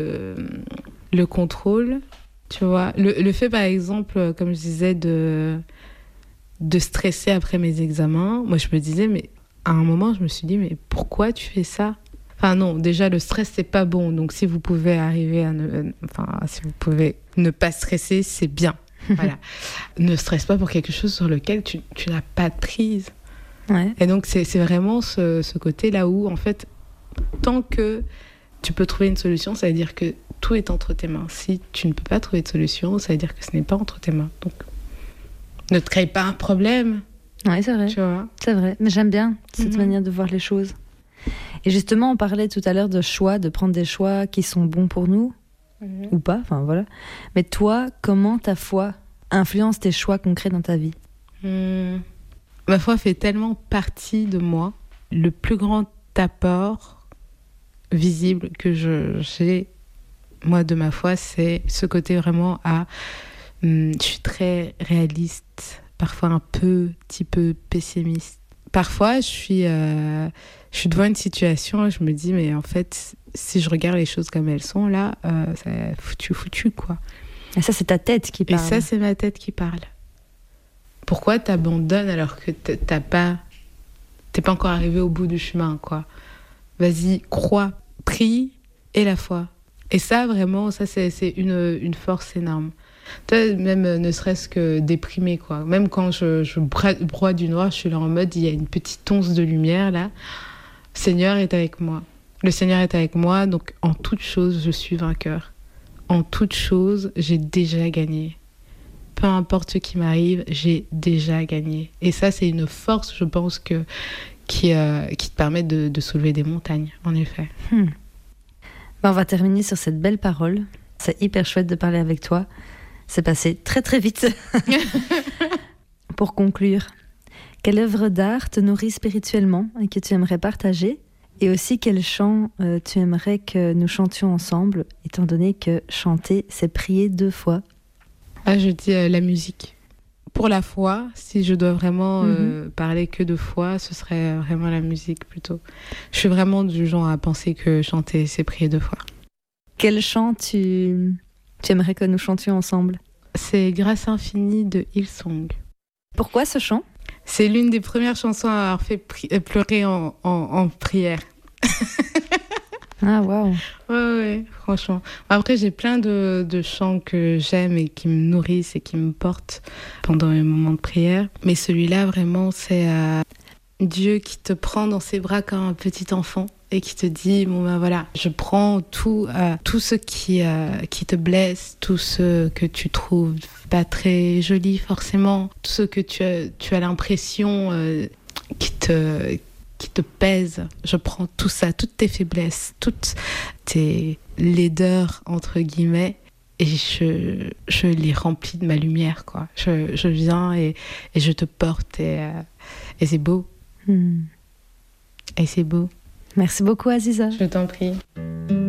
le contrôle, tu vois. Le fait, par exemple, comme je disais, de stresser après mes examens, moi, je me disais, mais à un moment, je me suis dit, mais pourquoi tu fais ça? Enfin non, déjà, le stress, c'est pas bon. Donc, si vous pouvez arriver si vous pouvez ne pas stresser, c'est bien. Voilà. Ne stresse pas pour quelque chose sur lequel tu n'as pas de prise. Ouais. Et donc, c'est vraiment ce côté-là où, en fait, tant que tu peux trouver une solution, ça veut dire que tout est entre tes mains. Si tu ne peux pas trouver de solution, ça veut dire que ce n'est pas entre tes mains. Donc, ne te crée pas un problème. Ouais, c'est vrai. Tu vois. C'est vrai. Mais j'aime bien cette manière de voir les choses. Et justement, on parlait tout à l'heure de choix, de prendre des choix qui sont bons pour nous, ou pas, enfin voilà. Mais toi, comment ta foi influence tes choix concrets dans ta vie? Ma foi fait tellement partie de moi. Le plus grand apport visible que j'ai, moi, de ma foi, c'est ce côté vraiment je suis très réaliste, parfois un petit peu pessimiste. Parfois, je suis devant une situation et je me dis, mais en fait, si je regarde les choses comme elles sont, là, c'est foutu, quoi. Et ça, c'est ta tête qui parle. Et ça, c'est ma tête qui parle. Pourquoi t'abandonnes alors que t'es pas encore arrivé au bout du chemin, quoi? Vas-y, crois, prie et la foi. Et ça, vraiment, ça, c'est une force énorme. Toi, même ne serait-ce que déprimé, quoi. Même quand je broie du noir, je suis là en mode, il y a une petite once de lumière, là. Le Seigneur est avec moi. Le Seigneur est avec moi, donc en toute chose, je suis vainqueur. En toute chose, j'ai déjà gagné. Peu importe ce qui m'arrive, j'ai déjà gagné. Et ça, c'est une force, je pense, qui te permet de soulever des montagnes, en effet. On va terminer sur cette belle parole. C'est hyper chouette de parler avec toi. C'est passé très très vite. Pour conclure, quelle œuvre d'art te nourrit spirituellement et que tu aimerais partager? Et aussi, quel chant tu aimerais que nous chantions ensemble, étant donné que chanter, c'est prier 2 fois? Je dis la musique. Pour la foi, si je dois vraiment parler que de foi, ce serait vraiment la musique plutôt. Je suis vraiment du genre à penser que chanter, c'est prier 2 fois. Quel chant tu aimerais que nous chantions ensemble? C'est Grâce infinie de Hillsong. Pourquoi ce chant? C'est l'une des premières chansons à avoir fait pleurer en prière. Ah, waouh! Ouais, franchement. Après, j'ai plein de chants que j'aime et qui me nourrissent et qui me portent pendant mes moments de prière. Mais celui-là, vraiment, c'est Dieu qui te prend dans ses bras comme un petit enfant et qui te dit, bon ben voilà, je prends tout ce qui te blesse, tout ce que tu trouves pas très joli forcément, tout ce que tu as l'impression qui te pèse. Je prends tout ça, toutes tes faiblesses, toutes tes laideurs, entre guillemets, et je les remplis de ma lumière, quoi. Je viens et je te porte et c'est beau. Et c'est beau. Merci beaucoup, Aziza. Je t'en prie.